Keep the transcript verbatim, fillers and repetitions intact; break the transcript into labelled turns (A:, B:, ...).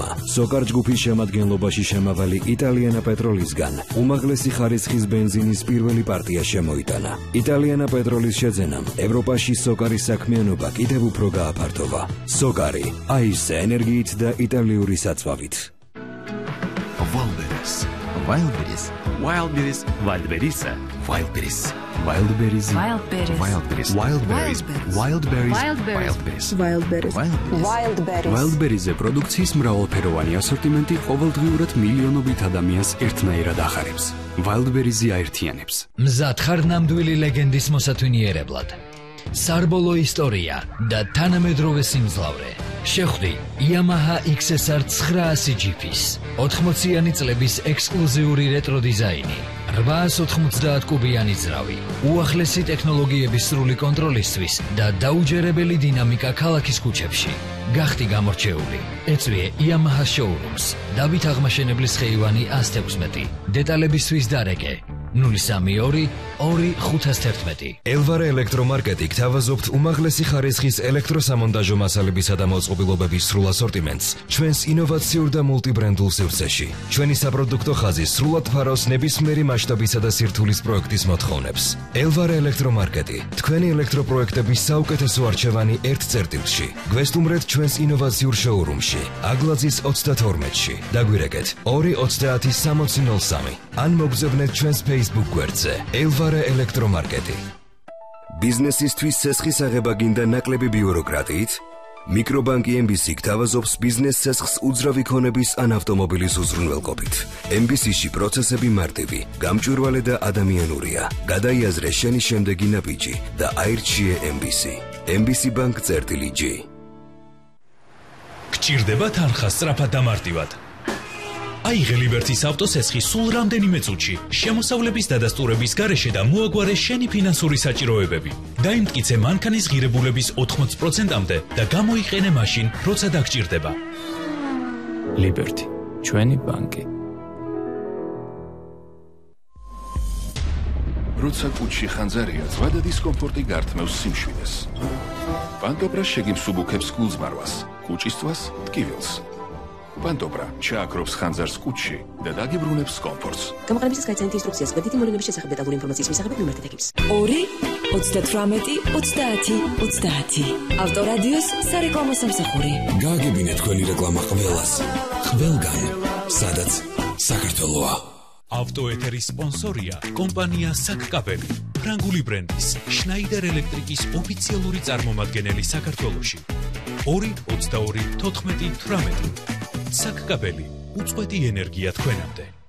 A: რეკლამა. სოკარ ჯგუფის შემადგენლობაში შემავალი იტალიანა პეტროლისგან უმაღლესი ხარისხის ბენზინის პირველი პარტია შემოიტანა. იტალიანა პეტროლის შეძენამ ევროპაში სოკარის საქმიანობა კიდევ უფრო გააფართოვა. სოკარი აისე ენერგიით და იტალიური საწვავით.
B: Wildberries, Wildberries, Wildberries, Wildberries, Wildberries, Wildberries, Wildberries, Wildberries, Wildberries, Wildberries, Wildberries, Wildberries.
C: Wildberries-ზე პროდუქციის მრავალფეროვანი ასორტიმენტი ყოველდღიურად მილიონობით ადამიანს ერთნაირად ახარებს. Wildberries-ი აერთიანებს.
D: მზად ხარ ნამდვილი ლეგენდის მოსათვინიერებლად. სარბოლო ისტორია და თანამედროვე სიმძლავრე. შეხვდი Yamaha X S R ცხრაასი ჯიპის ოთხმოციანი წლების ექსკლუზიური რეტრო დიზაინი, რვაას ოთხმოცდაათ კუბიანი ძრავი, უახლესი ტექნოლოგიების სრული კონტროლისთვის და დაუჯერებელი დინამიკა ქალაქის ქუჩებში. გახდი გამორჩეული. ეწვიე Yamaha Showrooms, დავით აღმაშენებლის ხეივანი ას თექვსმეტი. დეტალებისთვის დარეკე ნული სამი ორი ორი ხუთას თერთმეტი.
E: ელვარე ელექტრომარკეტი გთავაზობთ უმაღლესი ხარისხის ელექტროსამონტაჟო მასალებისა და მოწყობილობების სრულ ასორტიმენტს ჩვენს ინოვაციურ და მულტიბრენდულ სივრცეში. ჩვენი საპროდუქტო ხაზი სრულად ფარავს ნებისმიერი მასშტაბისა და სირთულის პროექტის მოთხოვნებს. ელვარე ელექტრომარკეტი, თქვენი ელექტროპროექტების საუკეთესო არჩევანი ერთ წერტილში. გვესტუმრეთ ჩვენს ინოვაციურ შოურუმში, აგლაძის ოცდათორმეტში. დაგვირეკეთ ორი ოცდაათი სამოცი ნული სამი. ან მოგზავნეთ ჩვენს Facebook გვერდზე ელვარე ელექტრომარკეტი.
A: ბიზნესისთვის ცესხის აღება გინდა ნაკლები ბიუროკრატიით? მიკრობანკი ემ ბი სი გთავაზობს ბიზნეს ცესხს უძრავი ქონების ან ავტომობილის უზრუნველყოფით. ემ ბი სი-ში პროცესები მარტივი, გამჭვირვალე და ადამიანურია. გადაიაზრე შენი შემდეგი ნაბიჯი და აირჩიე ემ ბი სი. ემ ბი სი ბანკ წერტილი ჯი.
F: გჭირდება თანხა სწრაფად და მარტივად. აიღე ლიბერტის ავტოცესხი სულ რამდენიმე წუთში, შემოსავლების დადასტურების გარეშე და მოაგვარე შენი ფინანსური საჭიროებები. დაიმტკიცე მანქანის ღირებულების ოთხმოც პროცენტამდე და გამოიყენე მაშინ, როცა დაგჭირდება.
C: ლიბერტი, ჩვენი ბანკი.
G: როცა კუჩში ხანძარია, ზვადა დისკომფორტი გართმევს სიმშვიდეს. პანტობრა შეგიმსუბუქებს გულზმარვას, კუჭისთვას ტკივილს. პანტობრა ჩააქრობს ხანძარს კუჩში და დაგიბრუნებს კომფორტს.
H: გამოყენებისას გაიცანით ინსტრუქციას გვერდითი მოვლენების შესახებ დეტალური ინფორმაციის მისაღებად მიმართეთ ეკიპს.
I: ორი ოცდათვრამეტი ოცდაათი ოცდაათი. ავტორადიოს სარეკლამო სამსახური.
A: გააგებინეთ თქვენი რეკლამა ყველას. ყველგან, სადაც საქართველოა.
F: ავტოეთერის სპონსორია კომპანია საკკაბელი, ფრანგული ბრენდის შნაიდერ ელექტრიკის ოფიციალური წარმომადგენელი საქართველოში. ორი ოცდაორი თოთხმეტი თვრამეტი. საკკაბელი, უწყვეტი ენერგია თქვენამდე.